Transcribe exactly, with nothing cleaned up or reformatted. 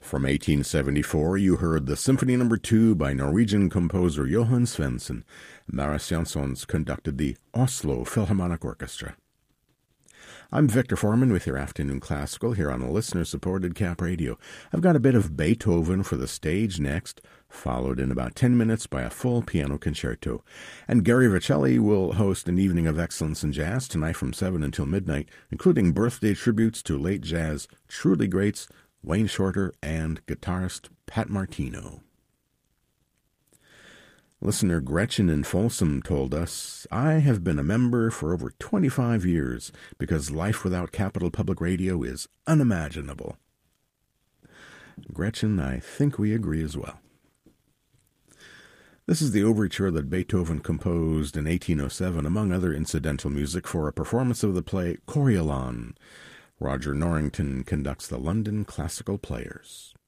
From eighteen seventy-four, you heard the Symphony Number two by Norwegian composer Johan Svensson. Marius Jansons conducted the Oslo Philharmonic Orchestra. I'm Victor Foreman with your Afternoon Classical here on the listener-supported Cap Radio. I've got a bit of Beethoven for the stage next, followed in about ten minutes by a full piano concerto. And Gary Vicelli will host an evening of excellence in jazz tonight from seven until midnight, including birthday tributes to late jazz truly greats Wayne Shorter and guitarist Pat Martino. Listener Gretchen in Folsom told us, I have been a member for over twenty-five years because life without Capital Public Radio is unimaginable. Gretchen, I think we agree as well. This is the overture that Beethoven composed in eighteen oh seven, among other incidental music, for a performance of the play Coriolan. Roger Norrington conducts the London Classical Players.